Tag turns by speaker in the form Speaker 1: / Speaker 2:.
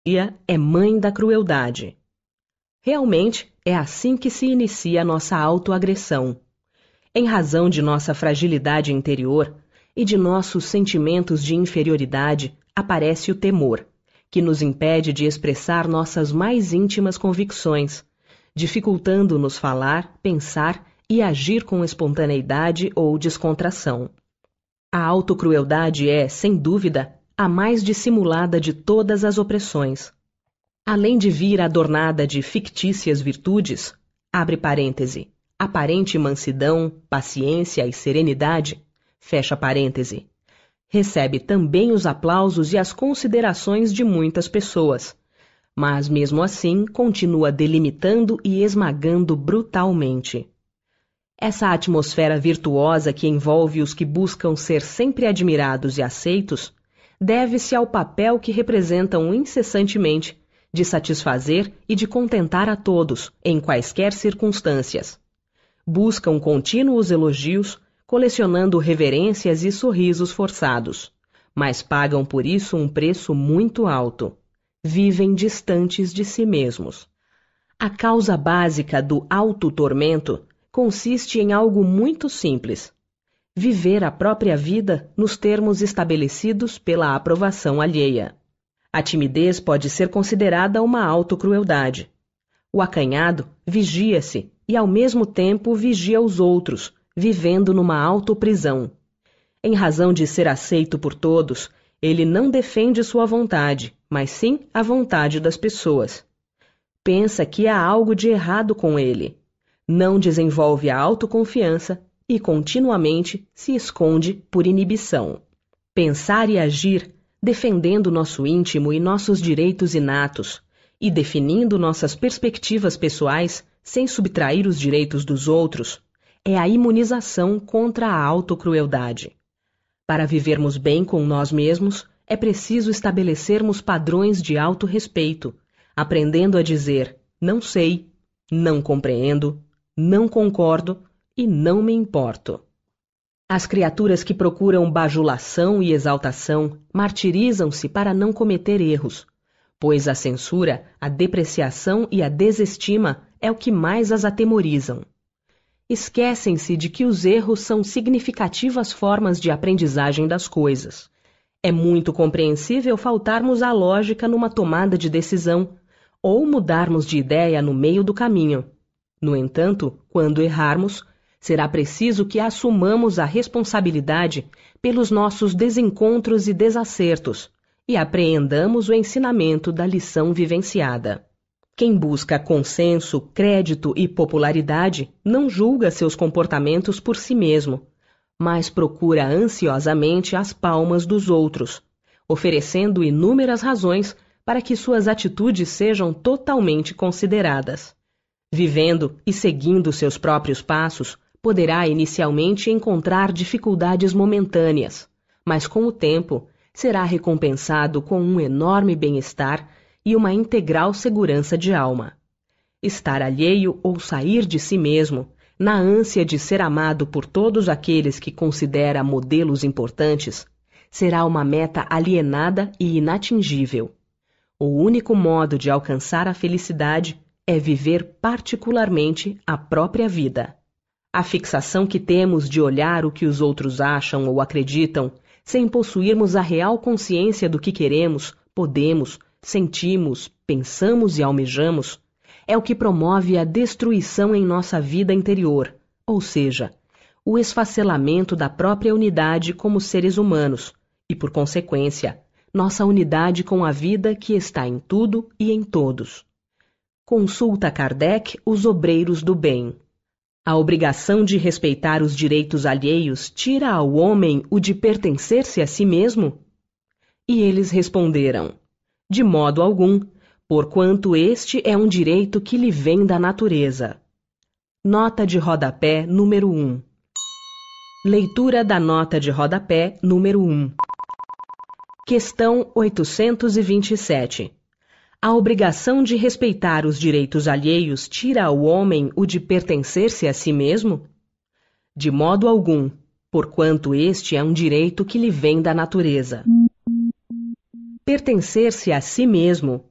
Speaker 1: é mãe da crueldade. Realmente, é assim que se inicia a nossa autoagressão. Em razão de nossa fragilidade interior e de nossos sentimentos de inferioridade, aparece o temor, que nos impede de expressar nossas mais íntimas convicções, dificultando-nos falar, pensar e agir com espontaneidade ou descontração. A autocrueldade é, sem dúvida, a mais dissimulada de todas as opressões. Além de vir adornada de fictícias virtudes, abre parêntese, aparente mansidão, paciência e serenidade, fecha parêntese, recebe também os aplausos e as considerações de muitas pessoas, mas mesmo assim continua delimitando e esmagando brutalmente. Essa atmosfera virtuosa que envolve os que buscam ser sempre admirados e aceitos deve-se ao papel que representam incessantemente de satisfazer e de contentar a todos, em quaisquer circunstâncias. Buscam contínuos elogios, colecionando reverências e sorrisos forçados, mas pagam por isso um preço muito alto. Vivem distantes de si mesmos. A causa básica do autotormento consiste em algo muito simples: viver a própria vida nos termos estabelecidos pela aprovação alheia. A timidez pode ser considerada uma autocrueldade. O acanhado vigia-se e ao mesmo tempo vigia os outros, vivendo numa autoprisão. Em razão de ser aceito por todos, ele não defende sua vontade, mas sim a vontade das pessoas. Pensa que há algo de errado com ele. Não desenvolve a autoconfiança e continuamente se esconde por inibição. Pensar e agir, defendendo nosso íntimo e nossos direitos inatos, e definindo nossas perspectivas pessoais sem subtrair os direitos dos outros, é a imunização contra a autocrueldade. Para vivermos bem com nós mesmos, é preciso estabelecermos padrões de autorrespeito, aprendendo a dizer não sei, não compreendo, não concordo e não me importo. As criaturas que procuram bajulação e exaltação martirizam-se para não cometer erros, pois a censura, a depreciação e a desestima é o que mais as atemorizam. Esquecem-se de que os erros são significativas formas de aprendizagem das coisas. É muito compreensível faltarmos à lógica numa tomada de decisão, ou mudarmos de ideia no meio do caminho. No entanto, quando errarmos, será preciso que assumamos a responsabilidade pelos nossos desencontros e desacertos e apreendamos o ensinamento da lição vivenciada. Quem busca consenso, crédito e popularidade não julga seus comportamentos por si mesmo, mas procura ansiosamente as palmas dos outros, oferecendo inúmeras razões para que suas atitudes sejam totalmente consideradas. Vivendo e seguindo seus próprios passos, poderá inicialmente encontrar dificuldades momentâneas, mas com o tempo será recompensado com um enorme bem-estar e uma integral segurança de alma. Estar alheio ou sair de si mesmo, na ânsia de ser amado por todos aqueles que considera modelos importantes, será uma meta alienada e inatingível. O único modo de alcançar a felicidade é viver particularmente a própria vida. A fixação que temos de olhar o que os outros acham ou acreditam, sem possuirmos a real consciência do que queremos, podemos, sentimos, pensamos e almejamos, é o que promove a destruição em nossa vida interior, ou seja, o esfacelamento da própria unidade como seres humanos e, por consequência, nossa unidade com a vida que está em tudo e em todos. Consulta Kardec Os Obreiros do Bem. A obrigação de respeitar os direitos alheios tira ao homem o de pertencer-se a si mesmo? E eles responderam: de modo algum, porquanto este é um direito que lhe vem da natureza. Nota de rodapé número 1. Leitura da nota de rodapé número 1. Questão 827. A obrigação de respeitar os direitos alheios tira ao homem o de pertencer-se a si mesmo? De modo algum, porquanto este é um direito que lhe vem da natureza. Pertencer-se a si mesmo